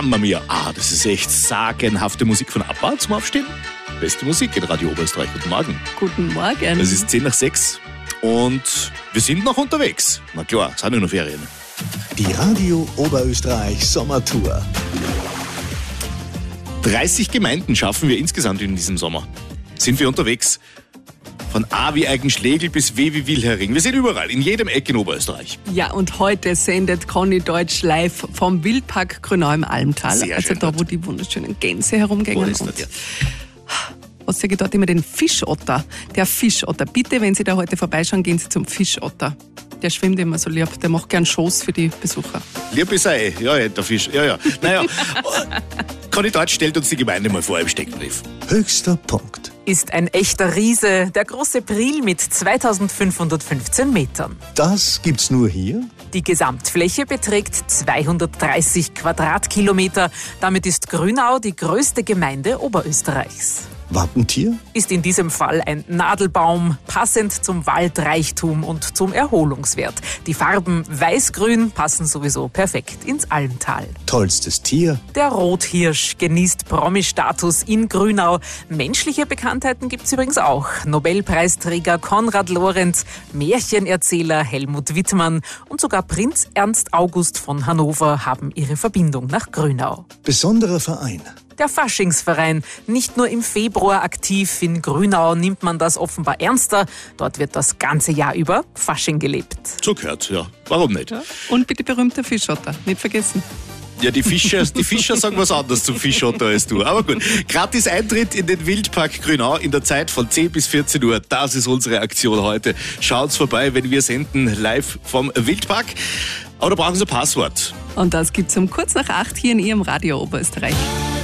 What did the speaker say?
Mamma mia, das ist echt sagenhafte Musik von ABBA zum Aufstehen. Beste Musik in Radio Oberösterreich. Guten Morgen. Guten Morgen. Es ist 5:10 und wir sind noch unterwegs. Na klar, es sind ja noch Ferien. Die Radio Oberösterreich Sommertour. 30 Gemeinden schaffen wir insgesamt in diesem Sommer. Sind wir unterwegs. Von A wie Eigenschlegel bis W wie Wilhering. Wir sind überall, in jedem Eck in Oberösterreich. Ja, und heute sendet Conny Deutsch live vom Wildpark Grünau im Almtal. Sehr also schön da, dort. wo die wunderschönen Gänse herumgehen. Wo ist Und das jetzt? was sage ich dort immer? Den Fischotter. Der Fischotter. Bitte, wenn Sie da heute vorbeischauen, gehen Sie zum Fischotter. Der schwimmt immer so lieb. Der macht gern Shows für die Besucher. Lieb ist er ja, der Fisch. Ja. Naja, Conny Deutsch stellt uns die Gemeinde mal vor im Steckbrief. Höchster Punkt. Ist ein echter Riese, der große Priel mit 2515 Metern. Das gibt's nur hier? Die Gesamtfläche beträgt 230 Quadratkilometer. Damit ist Grünau die größte Gemeinde Oberösterreichs. Wappentier? Ist in diesem Fall ein Nadelbaum, passend zum Waldreichtum und zum Erholungswert. Die Farben weiß-grün passen sowieso perfekt ins Almtal. Tollstes Tier? Der Rothirsch genießt Promi-Status in Grünau. Menschliche Bekanntheiten gibt's übrigens auch. Nobelpreisträger Konrad Lorenz, Märchenerzähler Helmut Wittmann und sogar Prinz Ernst August von Hannover haben ihre Verbindung nach Grünau. Besonderer Verein? Der Faschingsverein, nicht nur im Februar aktiv, in Grünau nimmt man das offenbar ernster. Dort wird das ganze Jahr über Fasching gelebt. So gehört, ja. Warum nicht? Ja. Und bitte berühmter Fischotter. Nicht vergessen. Ja, die Fischer sagen was anderes zum Fischotter als du. Aber gut, gratis Eintritt in den Wildpark Grünau in der Zeit von 10 bis 14 Uhr. Das ist unsere Aktion heute. Schaut's vorbei, wenn wir senden live vom Wildpark. Aber da brauchen Sie ein Passwort. Und das gibt's um kurz nach 8 hier in Ihrem Radio Oberösterreich.